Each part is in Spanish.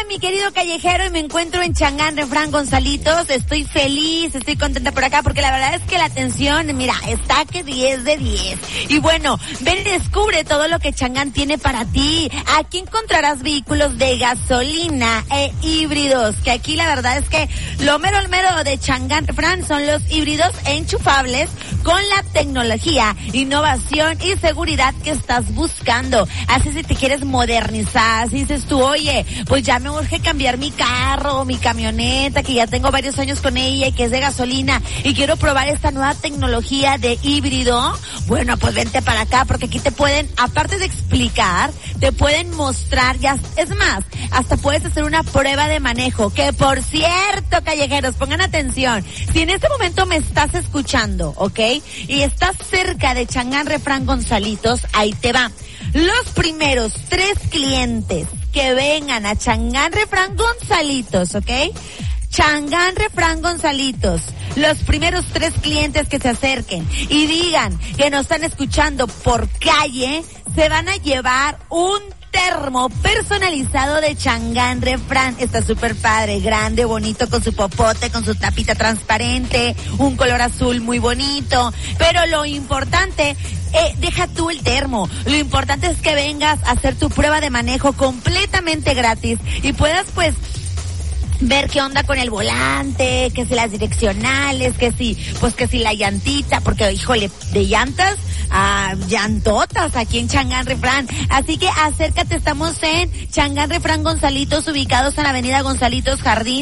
mi querido callejero, y me encuentro en Changán Refrán Gonzalitos. Estoy feliz, estoy contenta por acá porque la verdad es que la atención, mira, está que 10 de 10. Y bueno, ven y descubre todo lo que Changán tiene para ti. Aquí encontrarás vehículos de gasolina e híbridos, que aquí la verdad es que lo mero de Changán Refrán son los híbridos enchufables con la tecnología, innovación y seguridad que estás buscando. Así si te quieres modernizar, si dices tú, oye, pues ya me urge cambiar mi carro, mi camioneta, que ya tengo varios años con ella y que es de gasolina y quiero probar esta nueva tecnología de híbrido, bueno, pues vente para acá porque aquí te pueden, aparte de explicar, te pueden mostrar, ya, es más, hasta puedes hacer una prueba de manejo, que por cierto, callejeros, pongan atención, si en este momento me estás escuchando, ¿ok? Y estás cerca de Changán Refrán Gonzalitos, ahí te va. Los primeros 3 clientes que vengan a Changán Refrán Gonzalitos, ¿ok? Changán Refrán Gonzalitos, los primeros 3 clientes que se acerquen y digan que nos están escuchando por calle, se van a llevar un termo personalizado de Changán Refrán. Está súper padre, grande, bonito, con su popote, con su tapita transparente, un color azul muy bonito. Pero lo importante, deja tú el termo, lo importante es que vengas a hacer tu prueba de manejo completamente gratis y puedas pues ver qué onda con el volante, que si las direccionales, que si la llantita, porque híjole, de llantas a llantotas aquí en Changán Refrán. Así que acércate, estamos en Changán Refrán Gonzalitos, ubicados en la avenida Gonzalitos Jardín,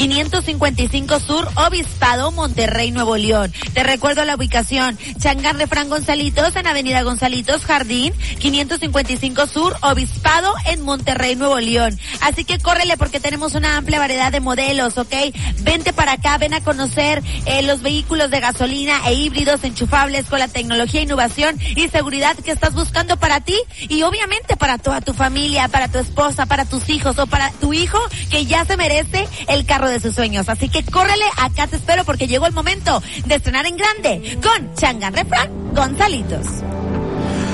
555 Sur, Obispado, Monterrey, Nuevo León. Te recuerdo la ubicación, Changán Refrán Gonzalitos en avenida Gonzalitos Jardín, 555 Sur, Obispado, en Monterrey, Nuevo León. Así que córrele porque tenemos una amplia variedad de modelos, ¿ok? Vente para acá, ven a conocer los vehículos de gasolina e híbridos enchufables con la tecnología, innovación y seguridad que estás buscando para ti y obviamente para toda tu familia, para tu esposa, para tus hijos o para tu hijo que ya se merece el carro de sus sueños. Así que córrele, acá te espero porque llegó el momento de estrenar en grande con Changán Refrán Gonzalitos.